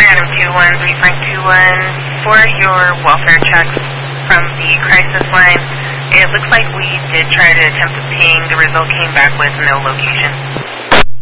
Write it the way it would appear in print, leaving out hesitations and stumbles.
Adam 21, Frank 21, for your welfare checks from the crisis line, it looks like we did try to attempt to ping. The result came back with no location.